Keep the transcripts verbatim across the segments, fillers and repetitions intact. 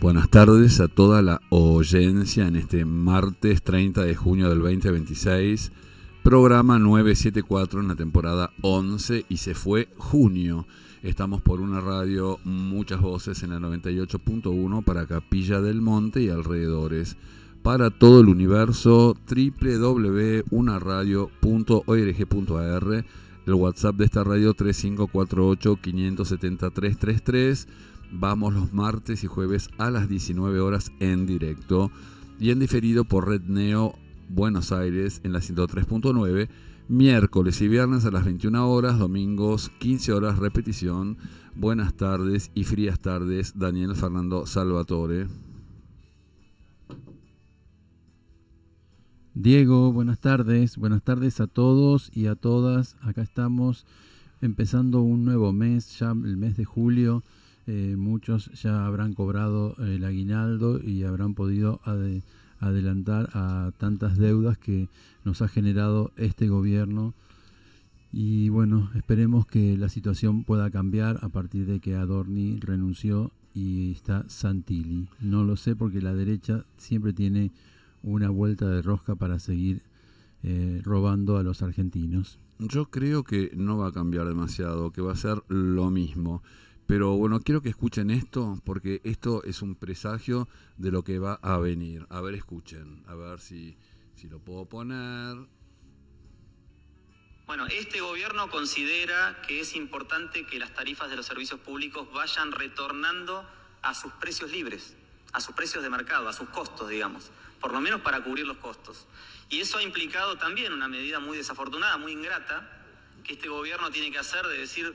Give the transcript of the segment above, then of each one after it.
buenas tardes a toda la oyencia en este martes treinta de junio del veinte veintiséis, programa novecientos setenta y cuatro en la temporada once y se fue junio. Estamos por una radio, muchas voces en la noventa y ocho punto uno para Capilla del Monte y alrededores. Para todo el universo, doble u doble u doble u punto una radio punto org punto a r. El WhatsApp de esta radio tres cinco cuatro ocho, cinco siete tres, tres tres tres. Vamos los martes y jueves a las diecinueve horas en directo y en diferido por Red Neo Buenos Aires en la ciento tres punto nueve, miércoles y viernes a las veintiuna horas, domingos quince horas repetición. Buenas tardes y frías tardes, Daniel Fernando Salvatore. Diego, buenas tardes, buenas tardes a todos y a todas. Acá estamos empezando un nuevo mes, ya el mes de julio. Eh, muchos ya habrán cobrado el aguinaldo y habrán podido ade- adelantar a tantas deudas que nos ha generado este gobierno. Y bueno, esperemos que la situación pueda cambiar a partir de que Adorni renunció y está Santilli. No lo sé porque la derecha siempre tiene una vuelta de rosca para seguir eh, robando a los argentinos. Yo creo que no va a cambiar demasiado, que va a ser lo mismo. Pero bueno, quiero que escuchen esto, porque esto es un presagio de lo que va a venir. A ver, escuchen, a ver si, si lo puedo poner. Bueno, este gobierno considera que es importante que las tarifas de los servicios públicos vayan retornando a sus precios libres, a sus precios de mercado, a sus costos, digamos, por lo menos para cubrir los costos. Y eso ha implicado también una medida muy desafortunada, muy ingrata, que este gobierno tiene que hacer de decir: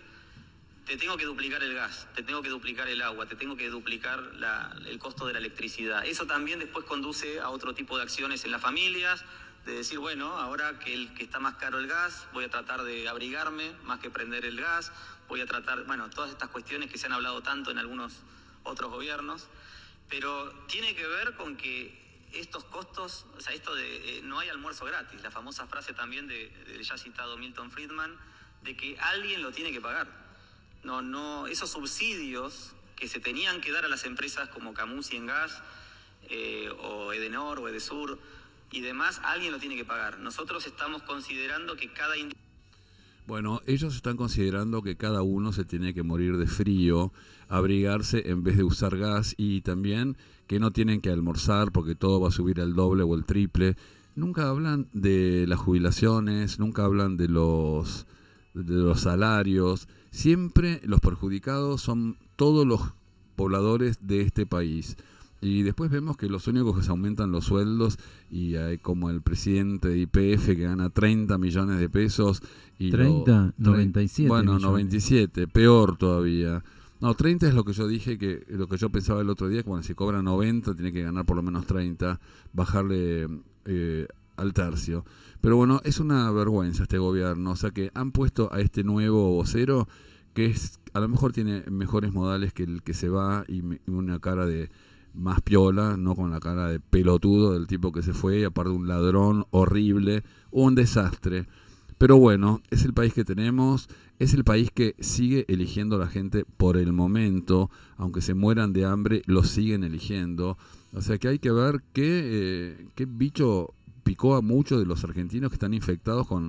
te tengo que duplicar el gas, te tengo que duplicar el agua, te tengo que duplicar la, el costo de la electricidad. Eso también después conduce a otro tipo de acciones en las familias, de decir, bueno, ahora que, el, que está más caro el gas, voy a tratar de abrigarme más que prender el gas, voy a tratar, bueno, todas estas cuestiones que se han hablado tanto en algunos otros gobiernos, pero tiene que ver con que estos costos, o sea, esto de eh, no hay almuerzo gratis, la famosa frase también de, del ya citado Milton Friedman, de que alguien lo tiene que pagar. No, no, esos subsidios que se tenían que dar a las empresas como Camusi en gas, eh, o Edenor o Edesur y demás, alguien lo tiene que pagar. Nosotros estamos considerando que cada... Ind- Bueno, ellos están considerando que cada uno se tiene que morir de frío, abrigarse en vez de usar gas, y también que no tienen que almorzar porque todo va a subir el doble o el triple. Nunca hablan de las jubilaciones, nunca hablan de los, de los salarios. Siempre los perjudicados son todos los pobladores de este país. Y después vemos que los únicos que se aumentan los sueldos, y hay como el presidente de Y P F que gana treinta millones de pesos. Y treinta, lo, noventa y siete Bueno, millones. noventa y siete, peor todavía. No, treinta es lo que yo dije, que lo que yo pensaba el otro día, que bueno, si cobra noventa tiene que ganar por lo menos treinta, bajarle eh, al tercio. Pero bueno, es una vergüenza este gobierno, o sea que han puesto a este nuevo vocero que es, a lo mejor tiene mejores modales que el que se va, y una cara de más piola, no con la cara de pelotudo del tipo que se fue, aparte de un ladrón horrible, un desastre. Pero bueno, es el país que tenemos, es el país que sigue eligiendo a la gente por el momento, aunque se mueran de hambre, lo siguen eligiendo. O sea que hay que ver qué, eh, qué bicho picó a muchos de los argentinos que están infectados con,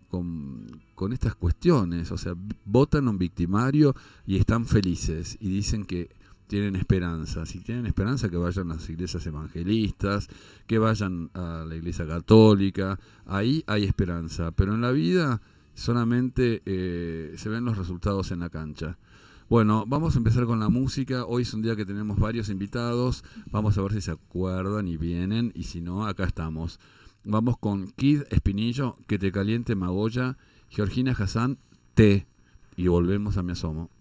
con, con estas cuestiones. O sea, votan a un victimario y están felices y dicen que tienen esperanza. Si tienen esperanza, que vayan a las iglesias evangelistas, que vayan a la iglesia católica, ahí hay esperanza, pero en la vida solamente eh, se ven los resultados en la cancha. Bueno, vamos a empezar con la música. Hoy es un día que tenemos varios invitados, vamos a ver si se acuerdan y vienen, y si no, acá estamos. Vamos con Kid Espinillo, Que te caliente Magoya, Georgina Hassan, T, y volvemos a Me Asomo.